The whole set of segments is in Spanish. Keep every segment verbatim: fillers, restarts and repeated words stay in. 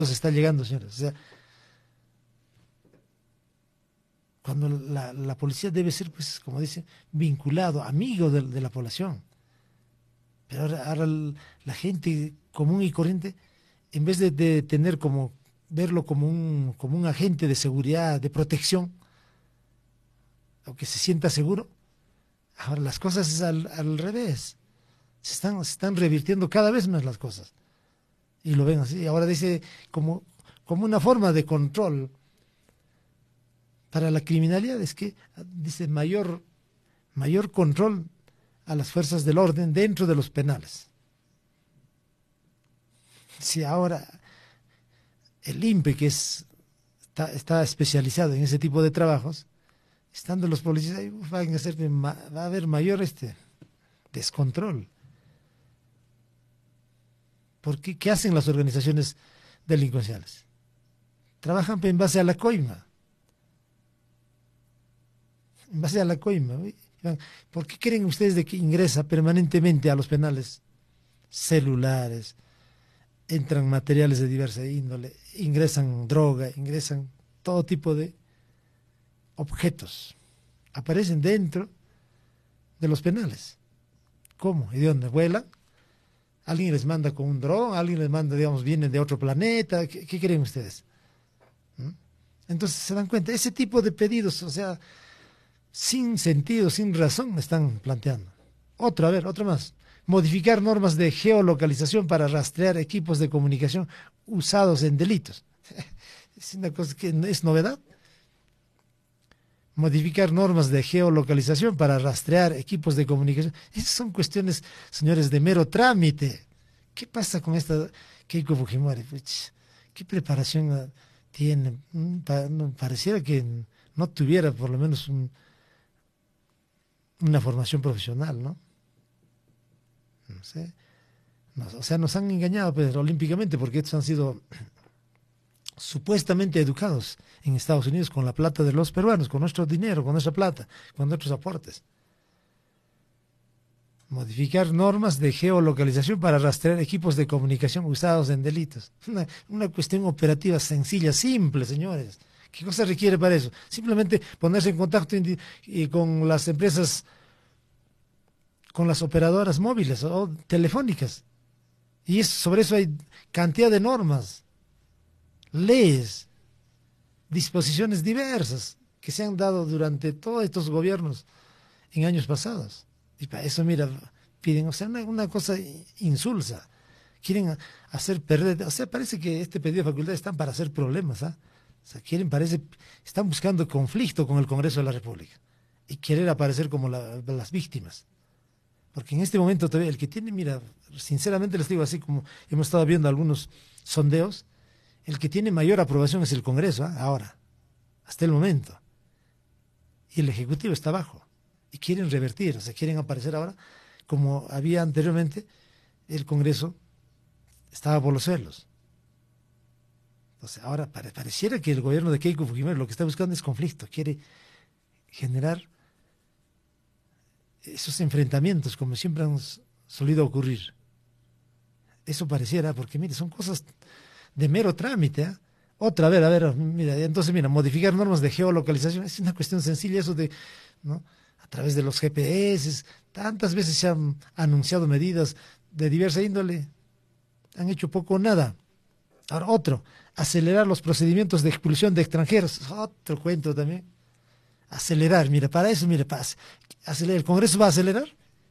se está llegando, señores. O sea, cuando la, la policía debe ser, pues, como dice, vinculado, amigo de, de la población. Pero ahora, ahora el- la gente común y corriente, en vez de, de tener como, verlo como un, como un agente de seguridad, de protección, o que se sienta seguro, ahora las cosas es al, al revés. Se están, se están revirtiendo cada vez más las cosas. Y lo ven así. Ahora dice como, como una forma de control para la criminalidad, es que dice mayor, mayor control a las fuerzas del orden dentro de los penales. Si ahora el INPE, que es, está, está especializado en ese tipo de trabajos, estando los policías ahí, uf, van a hacer, va a haber mayor este descontrol. Porque, ¿qué hacen las organizaciones delincuenciales? Trabajan en base a la coima. En base a la coima. ¿Por qué creen ustedes de que ingresa permanentemente a los penales celulares, entran materiales de diversa índole, ingresan droga, ingresan todo tipo de objetos? Aparecen dentro de los penales. ¿Cómo? ¿Y de dónde? ¿Vuelan? ¿Alguien les manda con un dron? ¿Alguien les manda, digamos, vienen de otro planeta? ¿Qué, qué creen ustedes? ¿Mm? Entonces se dan cuenta, ese tipo de pedidos, o sea, sin sentido, sin razón, están planteando. Otro, a ver, otro más. Modificar normas de geolocalización para rastrear equipos de comunicación usados en delitos. Es una cosa que no es novedad. Modificar normas de geolocalización para rastrear equipos de comunicación. Esas son cuestiones, señores, de mero trámite. ¿Qué pasa con esta Keiko Fujimori? Puch, ¿qué preparación ah, tiene? Mm, pa- no, pareciera que no tuviera por lo menos un, una formación profesional, ¿no? No sé. No, o sea, nos han engañado pues, olímpicamente porque estos han sido supuestamente educados en Estados Unidos con la plata de los peruanos, con nuestro dinero, con nuestra plata, con nuestros aportes. Modificar normas de geolocalización para rastrear equipos de comunicación usados en delitos. Una, una cuestión operativa sencilla, simple, señores. ¿Qué cosa requiere para eso? Simplemente ponerse en contacto indi- y con las empresas, con las operadoras móviles o telefónicas. Y es- sobre eso hay cantidad de normas, leyes, disposiciones diversas que se han dado durante todos estos gobiernos en años pasados. Y para eso, mira, piden, o sea, una, una cosa insulsa. Quieren hacer perder, o sea, parece que este pedido de facultades están para hacer problemas, ¿ah? O sea, quieren, parece, están buscando conflicto con el Congreso de la República y querer aparecer como la- las víctimas. Porque en este momento todavía el que tiene, mira, sinceramente les digo así como hemos estado viendo algunos sondeos, el que tiene mayor aprobación es el Congreso, ¿ah? Ahora, hasta el momento. Y el Ejecutivo está abajo. Y quieren revertir, o sea, quieren aparecer ahora como había anteriormente, el Congreso estaba por los suelos. Entonces, ahora pare- pareciera que el gobierno de Keiko Fujimori lo que está buscando es conflicto, quiere generar esos enfrentamientos como siempre han s- solido ocurrir. Eso pareciera, porque mire, son cosas de mero trámite, ¿eh? Otra, a ver, a ver, mira, entonces, mira, modificar normas de geolocalización es una cuestión sencilla, eso de, ¿no? A través de los G P S, tantas veces se han anunciado medidas de diversa índole, han hecho poco o nada. Ahora, otro, acelerar los procedimientos de expulsión de extranjeros, otro cuento también. Acelerar, mira, para eso, mira, para acelerar, ¿el Congreso va a acelerar?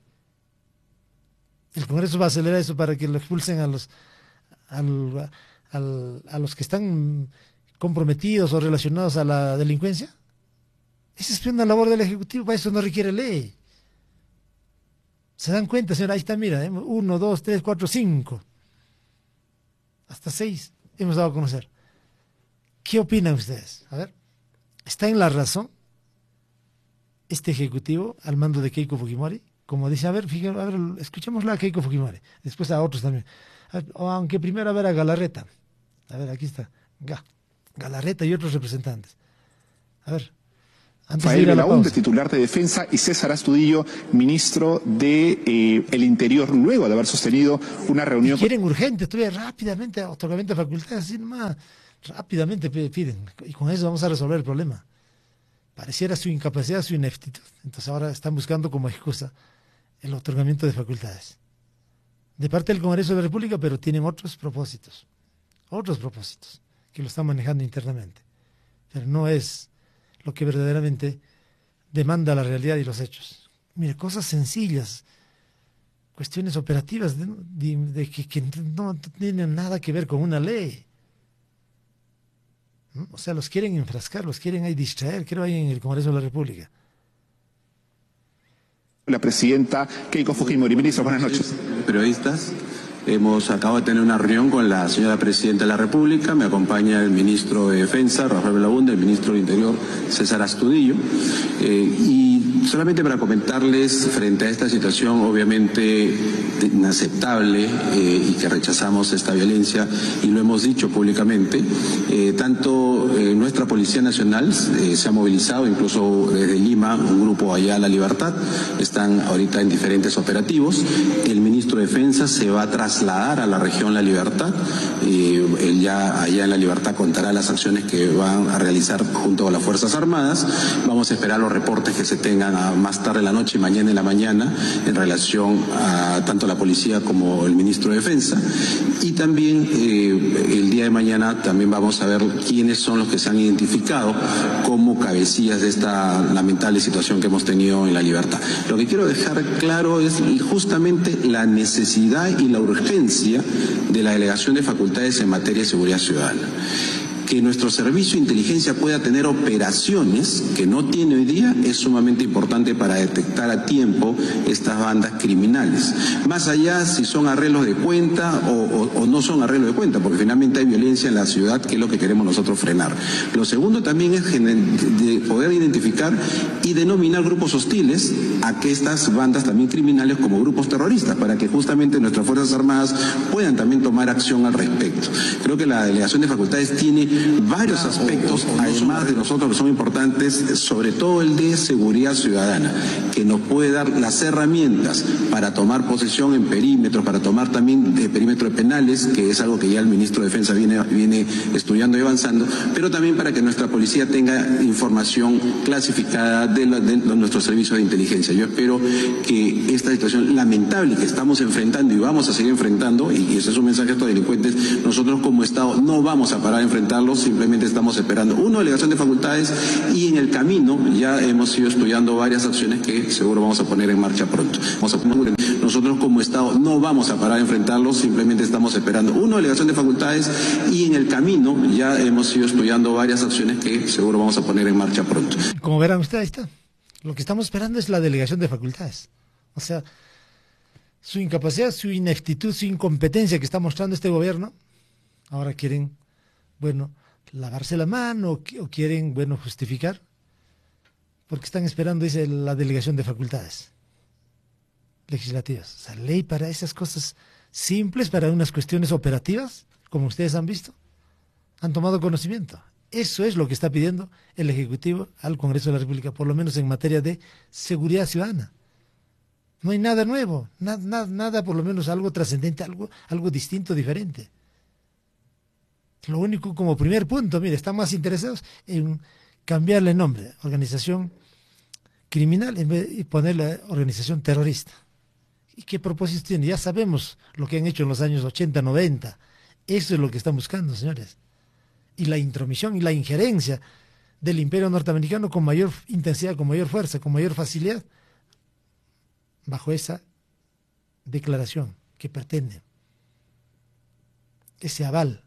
¿El Congreso va a acelerar eso para que lo expulsen a los, al, al, a los que están comprometidos o relacionados a la delincuencia? Esa es una labor del Ejecutivo, para eso no requiere ley. ¿Se dan cuenta, señora? Ahí está, mira, ¿eh? Uno, dos, tres, cuatro, cinco, hasta seis hemos dado a conocer. ¿Qué opinan ustedes? A ver, ¿está en la razón este Ejecutivo al mando de Keiko Fujimori? Como dice, a ver, fíjense, a ver, escuchémosla a Keiko Fujimori, después a otros también. A- o aunque primero a ver a Galarreta. A ver, aquí está. Ga, Galarreta y otros representantes. A ver, Rafael Belaúnde, titular de Defensa, y César Astudillo, ministro de eh, el Interior, luego de haber sostenido una reunión. Y quieren urgente, todavía rápidamente, otorgamiento de facultades, así nomás, rápidamente piden, y con eso vamos a resolver el problema. Pareciera su incapacidad, su ineptitud. Entonces ahora están buscando como excusa el otorgamiento de facultades. De parte del Congreso de la República, pero tienen otros propósitos, otros propósitos, que lo están manejando internamente. Pero no es lo que verdaderamente demanda la realidad y los hechos. Mire, cosas sencillas, cuestiones operativas de, de, de que, que no tienen nada que ver con una ley. ¿No? O sea, los quieren enfrascar, los quieren ahí distraer, creo ahí en el Congreso de la República. La presidenta Keiko Fujimori. Ministro, buenas noches. Periodistas. Hemos acabado de tener una reunión con la señora Presidenta de la República, me acompaña el ministro de Defensa, Rafael Belaúnde, el ministro del Interior, César Astudillo, eh, y solamente para comentarles frente a esta situación obviamente inaceptable eh, y que rechazamos esta violencia y lo hemos dicho públicamente, eh, tanto eh, nuestra Policía Nacional eh, se ha movilizado, incluso desde Lima, un grupo allá a La Libertad, están ahorita en diferentes operativos, el ministro de Defensa se va a trasladar trasladar a la región La Libertad, y él ya allá en La Libertad contará las acciones que van a realizar junto a las Fuerzas Armadas. Vamos a esperar los reportes que se tengan a más tarde en la noche y mañana en la mañana en relación a tanto la policía como el ministro de Defensa, y también eh, el día de mañana también vamos a ver quiénes son los que se han identificado como cabecillas de esta lamentable situación que hemos tenido en La Libertad. Lo que quiero dejar claro es justamente la necesidad y la urgencia de la delegación de facultades en materia de seguridad ciudadana. Que nuestro servicio de inteligencia pueda tener operaciones que no tiene hoy día es sumamente importante para detectar a tiempo estas bandas criminales. Más allá si son arreglos de cuenta o, o, o no son arreglos de cuenta, porque finalmente hay violencia en la ciudad, que es lo que queremos nosotros frenar. Lo segundo también es de poder identificar y denominar grupos hostiles a que estas bandas también criminales como grupos terroristas, para que justamente nuestras Fuerzas Armadas puedan también tomar acción al respecto. Creo que la delegación de facultades tiene varios aspectos, además de nosotros que son importantes, sobre todo el de seguridad ciudadana, que nos puede dar las herramientas para tomar posesión en perímetros, para tomar también de perímetros penales, que es algo que ya el ministro de Defensa viene, viene estudiando y avanzando, pero también para que nuestra policía tenga información clasificada de, la, de nuestros servicios de inteligencia. Yo espero que esta situación lamentable que estamos enfrentando y vamos a seguir enfrentando, y ese es un mensaje a estos delincuentes, nosotros como Estado no vamos a parar de enfrentarlos, simplemente estamos esperando una delegación de facultades y en el camino ya hemos ido estudiando varias acciones que seguro vamos a poner en marcha pronto. Vamos a poner, nosotros como Estado no vamos a parar de enfrentarlos, simplemente estamos esperando una delegación de facultades y en el camino ya hemos ido estudiando varias acciones que seguro vamos a poner en marcha pronto. Como verán ustedes, ahí está. Lo que estamos esperando es la delegación de facultades. O sea, su incapacidad, su ineptitud, su incompetencia que está mostrando este gobierno, ahora quieren, bueno, lavarse la mano o quieren, bueno, justificar, porque están esperando, dice, la delegación de facultades legislativas. O sea, ley para esas cosas simples, para unas cuestiones operativas, como ustedes han visto, han tomado conocimiento. Eso es lo que está pidiendo el Ejecutivo al Congreso de la República, por lo menos en materia de seguridad ciudadana. No hay nada nuevo, nada, nada, nada por lo menos algo trascendente, algo, algo distinto, diferente. Lo único, como primer punto, mire, están más interesados en cambiarle el nombre, organización criminal, en vez de ponerle organización terrorista. ¿Y qué propósitos tiene? Ya sabemos lo que han hecho en los años ochenta, noventa. Eso es lo que están buscando, señores. Y la intromisión y la injerencia del imperio norteamericano con mayor intensidad, con mayor fuerza, con mayor facilidad, bajo esa declaración que pretende, ese aval,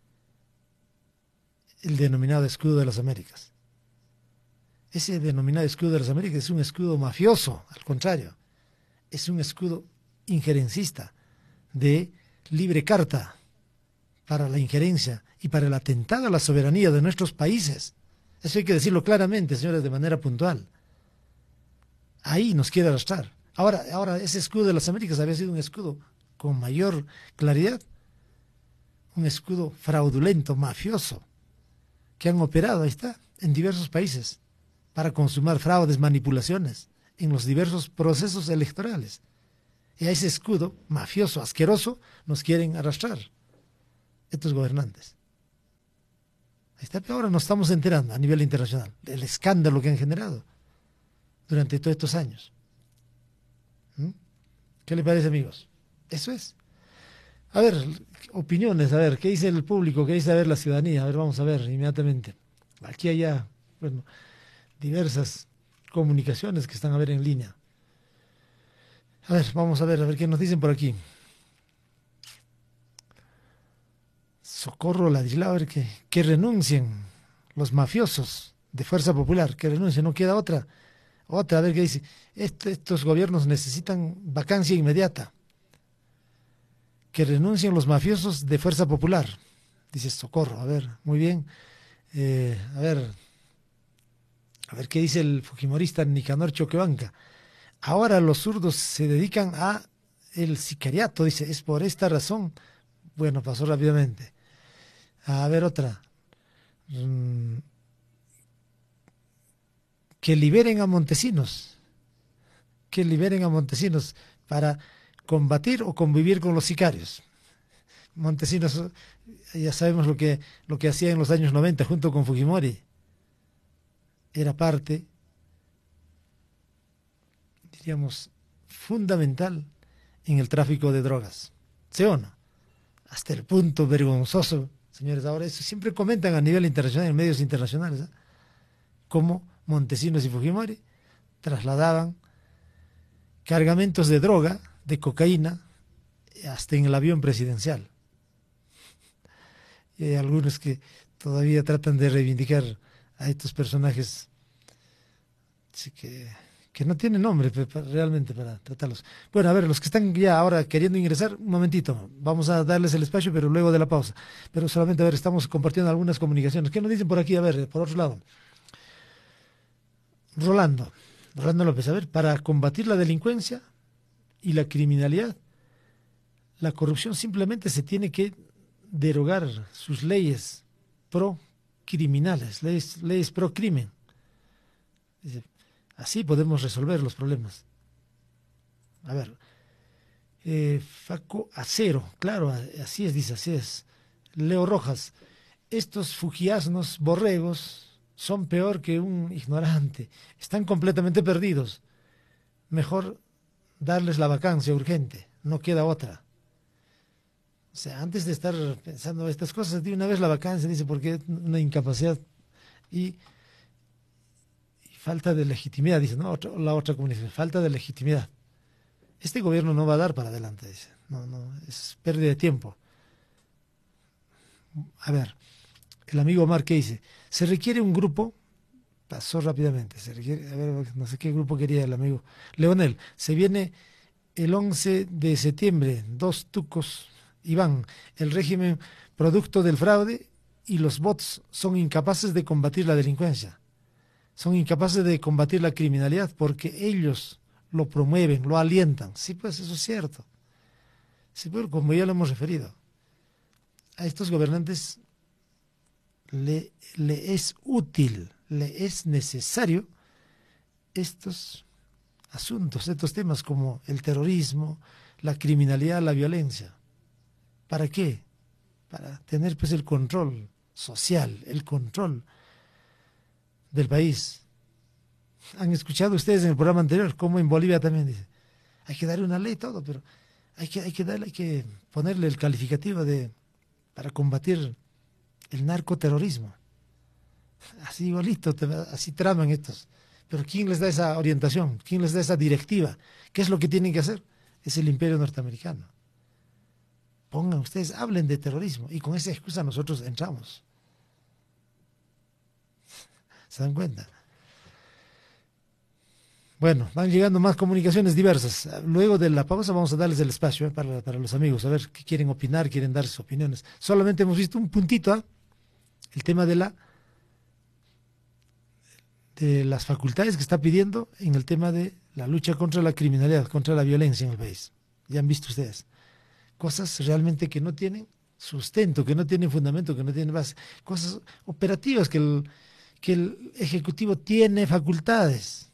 el denominado escudo de las Américas. Ese denominado escudo de las Américas es un escudo mafioso, al contrario, es un escudo injerencista, de libre carta, para la injerencia y para el atentado a la soberanía de nuestros países. Eso hay que decirlo claramente, señores, de manera puntual. Ahí nos quiere arrastrar. Ahora, ahora ese escudo de las Américas había sido un escudo con mayor claridad, un escudo fraudulento, mafioso, que han operado, ahí está, en diversos países, para consumar fraudes, manipulaciones en los diversos procesos electorales. Y a ese escudo mafioso, asqueroso, nos quieren arrastrar estos gobernantes. Ahí está, pero ahora nos estamos enterando a nivel internacional del escándalo que han generado durante todos estos años. ¿Mm? ¿Qué le parece, amigos? Eso es. A ver, opiniones, a ver, ¿qué dice el público? ¿Qué dice a ver la ciudadanía? A ver, vamos a ver inmediatamente. Aquí hay ya, bueno, diversas comunicaciones que están a ver en línea. A ver, vamos a ver, a ver qué nos dicen por aquí. Socorro Ladislao, a ver que, que renuncien los mafiosos de Fuerza Popular, que renuncien, no queda otra. Otra, a ver qué dice. Este, estos gobiernos necesitan vacancia inmediata. Que renuncien los mafiosos de Fuerza Popular. Dice Socorro, a ver, muy bien. Eh, a ver, a ver qué dice el fujimorista Nicanor Choquebanca. Ahora los zurdos se dedican a el sicariato, dice, es por esta razón. Bueno, pasó rápidamente. A ver otra. Mm, que liberen a Montesinos. Que liberen a Montesinos para combatir o convivir con los sicarios. Montesinos, ya sabemos lo que, lo que hacía en los años noventa junto con Fujimori. Era parte, diríamos, fundamental en el tráfico de drogas. ¿Sí o no? Hasta el punto vergonzoso, señores, ahora eso siempre comentan a nivel internacional, en medios internacionales, ¿eh? Cómo Montesinos y Fujimori trasladaban cargamentos de droga, de cocaína, hasta en el avión presidencial. Y hay algunos que todavía tratan de reivindicar a estos personajes, así que, que no tienen nombre realmente para tratarlos. Bueno, a ver, los que están ya ahora queriendo ingresar, un momentito, vamos a darles el espacio, pero luego de la pausa. Pero solamente, a ver, estamos compartiendo algunas comunicaciones. ¿Qué nos dicen por aquí? A ver, por otro lado. Rolando, Rolando López, a ver, para combatir la delincuencia y la criminalidad, la corrupción simplemente se tiene que derogar sus leyes pro criminales, leyes, leyes pro crimen. Dice, así podemos resolver los problemas. A ver, eh, Faco Acero, claro, así es, dice, así es. Leo Rojas, estos fujiasnos borregos son peor que un ignorante, están completamente perdidos. Mejor darles la vacancia urgente, no queda otra. O sea, antes de estar pensando estas cosas, de una vez la vacancia, dice, porque una incapacidad y, y falta de legitimidad, dice, ¿no? Otra, la otra comunicación, falta de legitimidad. Este gobierno no va a dar para adelante, dice, no, no, es pérdida de tiempo. A ver, el amigo Omar, ¿qué dice? Se requiere un grupo, pasó rápidamente, se requiere, a ver, no sé qué grupo quería el amigo Leonel, se viene el once de septiembre, dos tucos. Iván, el régimen producto del fraude y los bots son incapaces de combatir la delincuencia, son incapaces de combatir la criminalidad porque ellos lo promueven, lo alientan. Sí, pues eso es cierto. Sí, pues, como ya lo hemos referido, a estos gobernantes le, le es útil, le es necesario estos asuntos, estos temas como el terrorismo, la criminalidad, la violencia. ¿Para qué? Para tener pues el control social, el control del país. Han escuchado ustedes en el programa anterior cómo en Bolivia también dice, hay que darle una ley y todo, pero hay que, hay que darle, hay que ponerle el calificativo de para combatir el narcoterrorismo. Así igualito, así traman estos. Pero ¿quién les da esa orientación? ¿Quién les da esa directiva? ¿Qué es lo que tienen que hacer? Es el imperio norteamericano. Pongan ustedes, hablen de terrorismo y con esa excusa nosotros entramos. ¿Se dan cuenta? Bueno, van llegando más comunicaciones diversas. Luego de la pausa vamos a darles el espacio ¿eh? para, para los amigos, a ver qué quieren opinar, quieren dar sus opiniones. Solamente hemos visto un puntito, ¿eh? El tema de la de las facultades que está pidiendo en el tema de la lucha contra la criminalidad, contra la violencia en el país. Ya han visto ustedes. Cosas realmente que no tienen sustento, que no tienen fundamento, que no tienen base. Cosas operativas que, el, que el Ejecutivo tiene facultades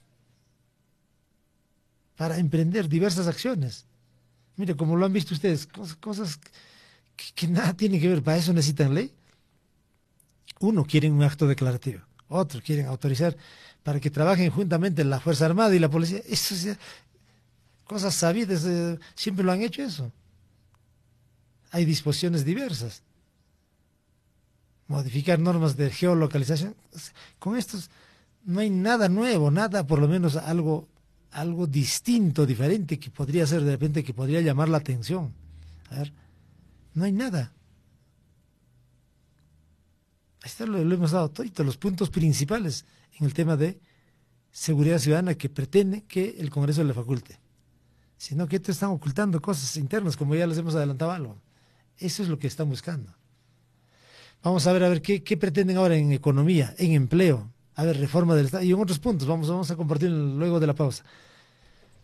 para emprender diversas acciones. Mire, como lo han visto ustedes, cosas, cosas que, que nada tienen que ver, para eso necesitan ley. Uno, quieren un acto declarativo, otro, quieren autorizar para que trabajen juntamente la Fuerza Armada y la Policía. Eso es cosas sabidas, eh, siempre lo han hecho eso. Hay disposiciones diversas. Modificar normas de geolocalización. Con estos no hay nada nuevo, nada, por lo menos algo, algo distinto, diferente, que podría ser de repente, que podría llamar la atención. A ver, no hay nada. Ahí está, lo, lo hemos dado todos los puntos principales en el tema de seguridad ciudadana que pretende que el Congreso le faculte. Sino que te están ocultando cosas internas, como ya les hemos adelantado algo. Eso es lo que están buscando. Vamos a ver, a ver, ¿qué, qué pretenden ahora en economía, en empleo? A ver, reforma del Estado y en otros puntos. Vamos, vamos a compartir luego de la pausa.